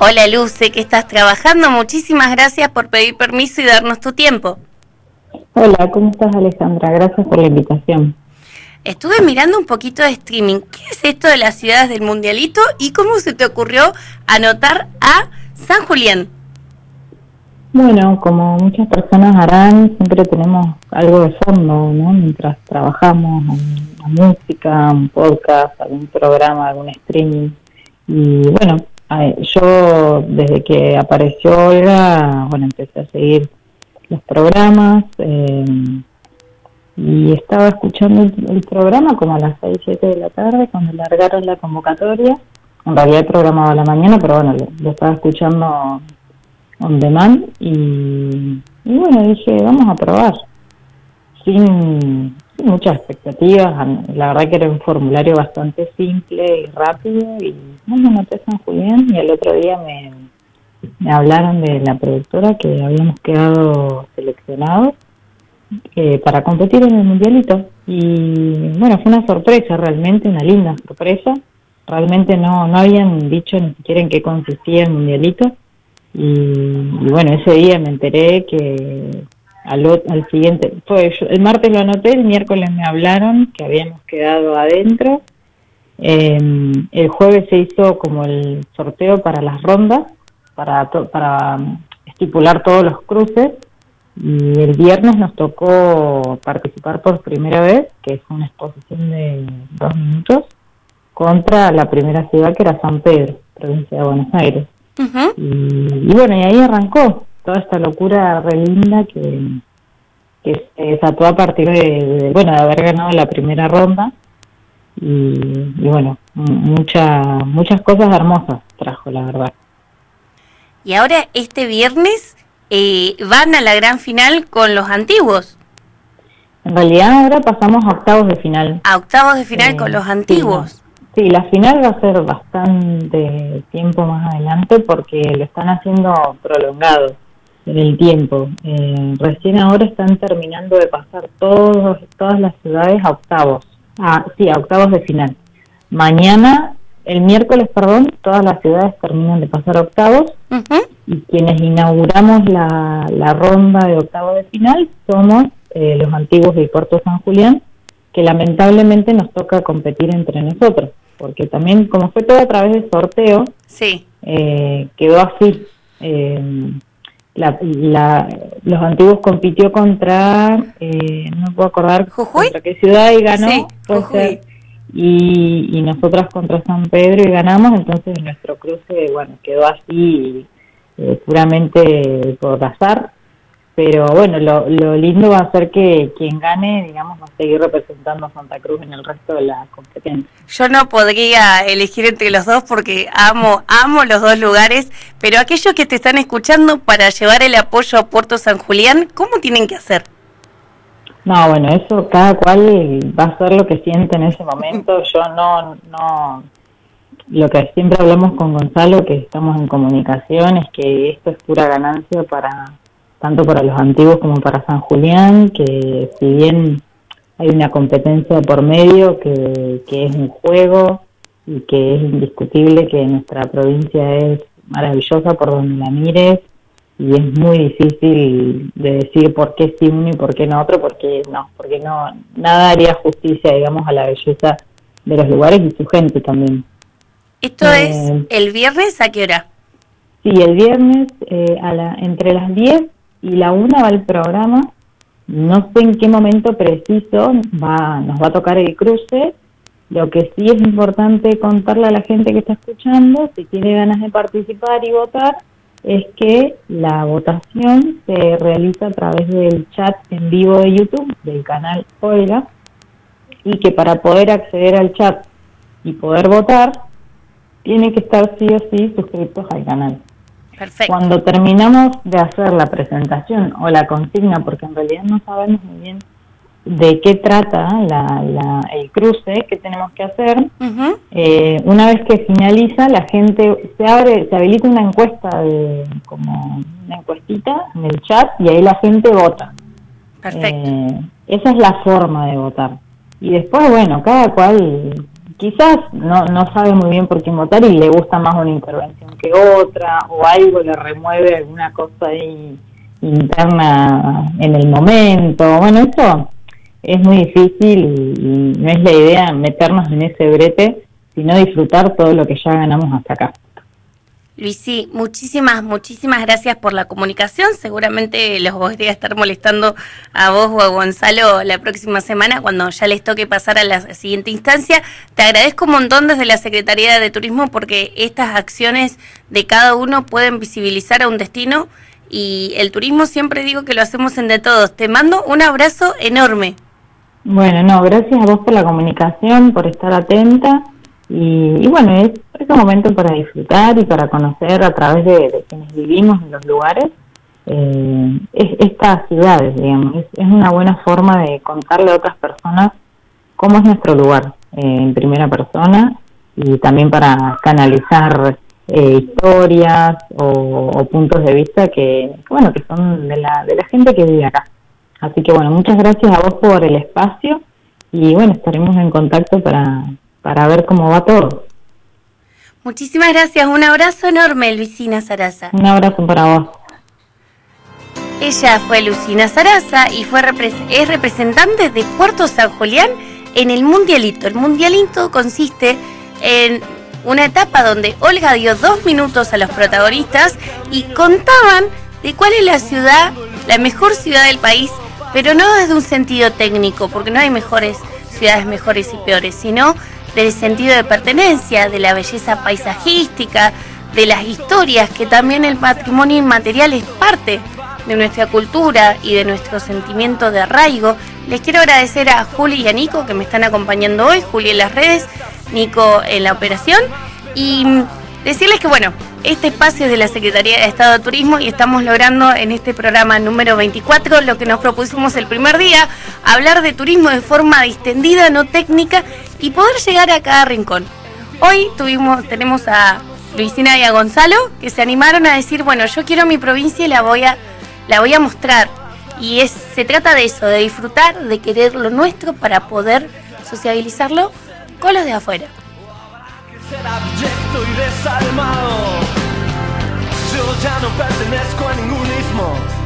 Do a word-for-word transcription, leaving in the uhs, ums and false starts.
Hola Luz, sé que estás trabajando, muchísimas gracias por pedir permiso y darnos tu tiempo. Hola, ¿cómo estás Alejandra? Gracias por la invitación. Estuve mirando un poquito de streaming. ¿Qué es esto de las ciudades del mundialito y cómo se te ocurrió anotar a San Julián? Bueno, como muchas personas harán, siempre tenemos algo de fondo, ¿no? Mientras trabajamos, una música, un podcast, algún programa, algún streaming. Y bueno, yo desde que apareció Olga, bueno, empecé a seguir los programas eh, y estaba escuchando el, el programa como a las seis, siete de la tarde cuando largaron la convocatoria. En realidad el programa a la mañana, pero bueno, lo, lo estaba escuchando on demand y, y bueno, dije, vamos a probar. Sin, sin muchas expectativas, la verdad que era un formulario bastante simple y rápido y bueno, anoté San Julián y al otro día me, me hablaron de la productora que habíamos quedado seleccionados eh, para competir en el mundialito y bueno, fue una sorpresa realmente, una linda sorpresa. Realmente no, no habían dicho ni siquiera en qué consistía el mundialito. Y, y bueno, ese día me enteré que al, al siguiente, fue yo, el martes lo anoté, el miércoles me hablaron que habíamos quedado adentro, eh, el jueves se hizo como el sorteo para las rondas, para, to, para estipular todos los cruces, y el viernes nos tocó participar por primera vez, que es una exposición de dos minutos, contra la primera ciudad que era San Pedro, provincia de Buenos Aires. Uh-huh. y, y bueno, y ahí arrancó toda esta locura re linda que, que se desató a partir de, de, bueno, de haber ganado la primera ronda y, y bueno, mucha, muchas cosas hermosas trajo, la verdad. Y ahora este viernes eh, van a la gran final con los antiguos. En realidad ahora pasamos a octavos de final. A octavos de final eh, con los antiguos. Sí, no. Sí, la final va a ser bastante tiempo más adelante porque lo están haciendo prolongado en el tiempo. Eh, recién ahora están terminando de pasar todos, todas las ciudades a octavos. Ah, sí, a octavos de final. Mañana, el miércoles, perdón, todas las ciudades terminan de pasar a octavos. Uh-huh. Y quienes inauguramos la, la ronda de octavos de final somos eh, los antiguos de Puerto San Julián, que lamentablemente nos toca competir entre nosotros. Porque también, como fue todo a través de sorteo, sí. eh, quedó así. Eh, la, la, los antiguos compitió contra, eh, no me puedo acordar ¿Jujuy? Contra qué ciudad y ganó. Sí, Jujuy. Y, y nosotras contra San Pedro y ganamos, entonces nuestro cruce, bueno, quedó así eh, puramente por azar. Pero bueno, lo, lo lindo va a ser que quien gane, digamos, va a seguir representando a Santa Cruz en el resto de la competencia. Yo no podría elegir entre los dos porque amo, amo los dos lugares, pero aquellos que te están escuchando para llevar el apoyo a Puerto San Julián, ¿cómo tienen que hacer? No, bueno, eso cada cual va a hacer lo que siente en ese momento. Yo no, no, lo que siempre hablamos con Gonzalo, que estamos en comunicación, es que esto es pura ganancia para tanto para los antiguos como para San Julián, que si bien hay una competencia por medio, que, que es un juego y que es indiscutible que nuestra provincia es maravillosa por donde la mires, y es muy difícil de decir por qué sí uno y por qué no otro, porque no, porque no, nada haría justicia, digamos, a la belleza de los lugares y su gente también. ¿Esto eh, es el viernes a qué hora? Sí, el viernes eh, a la, entre las diez y la una va el programa. No sé en qué momento preciso va, nos va a tocar el cruce. Lo que sí es importante contarle a la gente que está escuchando, si tiene ganas de participar y votar, es que la votación se realiza a través del chat en vivo de YouTube, del canal Olga, y que para poder acceder al chat y poder votar, tienen que estar sí o sí suscritos al canal. Perfecto. Cuando terminamos de hacer la presentación o la consigna, porque en realidad no sabemos muy bien de qué trata la, la, el cruce que tenemos que hacer, uh-huh. eh, una vez que finaliza, la gente se abre, se habilita una encuesta, de, como una encuestita en el chat, y ahí la gente vota. Perfecto. Eh, esa es la forma de votar. Y después, bueno, cada cual quizás no, no sabe muy bien por quién votar y le gusta más una intervención que otra, o algo le remueve alguna cosa ahí interna en el momento. Bueno, eso es muy difícil y, y no es la idea meternos en ese brete, sino disfrutar todo lo que ya ganamos hasta acá. Luisi, muchísimas, muchísimas gracias por la comunicación. Seguramente los voy a estar molestando a vos o a Gonzalo la próxima semana cuando ya les toque pasar a la siguiente instancia. Te agradezco un montón desde la Secretaría de Turismo porque estas acciones de cada uno pueden visibilizar a un destino y el turismo siempre digo que lo hacemos en de todos. Te mando un abrazo enorme. Bueno, no, gracias a vos por la comunicación, por estar atenta. Y, y bueno, es, es un momento para disfrutar y para conocer a través de, de quienes vivimos en los lugares eh, es, estas ciudades, digamos. Es, es una buena forma de contarle a otras personas cómo es nuestro lugar eh, en primera persona y también para canalizar eh, historias o, o puntos de vista que, que, bueno, que son de la, de la gente que vive acá. Así que bueno, muchas gracias a vos por el espacio y bueno, estaremos en contacto para... para ver cómo va todo. Muchísimas gracias, un abrazo enorme, Luisina Sarasa. Un abrazo para vos. Ella fue Luisina Sarasa y fue repre- es representante de Puerto San Julián en el Mundialito. El Mundialito consiste en una etapa donde Olga dio dos minutos a los protagonistas y contaban de cuál es la ciudad, la mejor ciudad del país, pero no desde un sentido técnico, porque no hay mejores ciudades mejores y peores, sino del sentido de pertenencia, de la belleza paisajística, de las historias, que también el patrimonio inmaterial es parte de nuestra cultura y de nuestro sentimiento de arraigo. Les quiero agradecer a Juli y a Nico que me están acompañando hoy, Juli en las redes, Nico en la operación, y decirles que bueno, este espacio es de la Secretaría de Estado de Turismo y estamos logrando en este programa número veinticuatro lo que nos propusimos el primer día, hablar de turismo de forma distendida, no técnica, y poder llegar a cada rincón. Hoy tuvimos, tenemos a Luisina y a Gonzalo que se animaron a decir, bueno, yo quiero mi provincia y la voy a, la voy a mostrar. Y es, se trata de eso, de disfrutar, de querer lo nuestro para poder sociabilizarlo con los de afuera. Ser abyecto y desalmado, yo ya no pertenezco a ningún ismo.